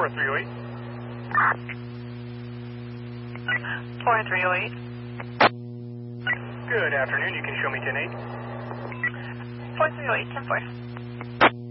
4308. 4308. Good afternoon, you can show me 10-8. 4308, 10-4.